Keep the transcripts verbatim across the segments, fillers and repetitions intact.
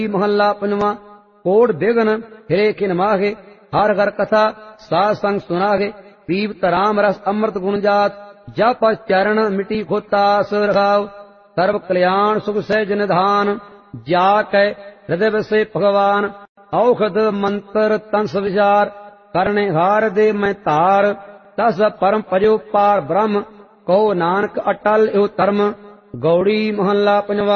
महला पंजवा। कोट बिघन हिरे किन माहे, हर हर कथा साध संग सुनाहे। पीवत राम रस अमृत गुण जात, जप चरण मिटी खोतास रखाव। सर्व कल्याण सुख सहज निधान, जाकै हृदय बसे भगवान। औषध मंत्र तंस विचार, करने हार दे मैं तार। तस परम पजो पार ब्रह्म, कहो नानक अटल एव धर्म। गौड़ी महला पंजवा।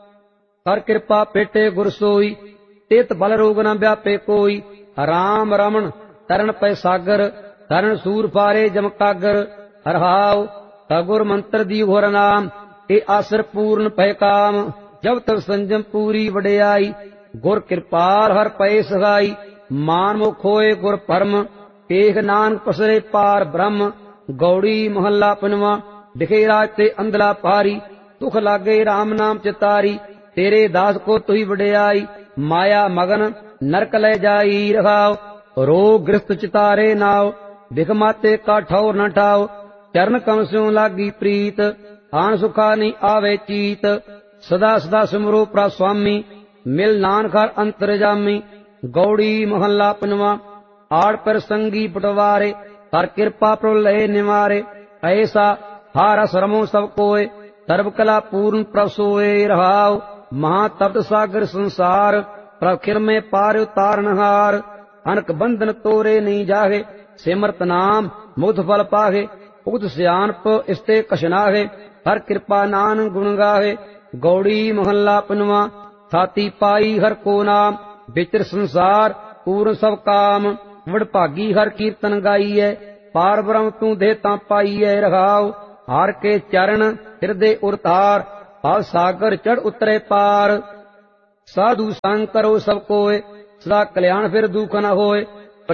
कर कृपा पेटे गुर सोई, तित बल रोग न व्यापे कोई। राम रमन तरन पै सागर, तरन सूर पारे जमकागर। हरहाव तगुर मंत्र दी घोर नाम, ए आसर पूर्ण पै काम। जब तक संजम पूरी वडियाई, गुर कृपाल हर पै सहाई। मान मुख होए गुर परम, एक नानक पसरे पार ब्रह्म। गौड़ी महला पंजवा। दिखे राज ते अंधला पारी, दुख लागे राम नाम चितारी। तेरे दास को तुही वडियाई, माया मगन नरक ले जाई रखाव। रोग ग्रस्त चितारे नाव, भिख माते का ठौर न ठाव। चरण कम स्यों लागी प्रीत, आन सुखा नहीं आवे चीत। सदा सदा सिमरो प्रा स्वामी, मिल नानक हर अंतरजामी। गौड़ी महला पंजवा। आड़ पर संगी पटवारे, हर कृपा प्रलय निवारे। ऐसा हार सरमो सब कोय, सर्व कला पूर्ण प्रभ सोए रहाव। महातप्त सागर संसार, प्रभ खिर में पार उतारनहार। अनक बंधन तोरे नहीं जाहे, सिमरत नाम मुग्ध फल पाहे। उक्त सियानप इसते कशनाहे, हर कृपा नान गुण गाहे। गौड़ी महला पंजवा। छाती पाई हर को नाम, विचर संसार पूर्ण सब काम। वडभागी हर कीर्तन गाइए, पार ब्रह्म तू देता पाइए रहाव। हार के चरण हृदय उरतार, भाव सागर चढ़ उतरे पार। साधु संग करो सब कोय, सदा कल्याण फिर दुख न होय।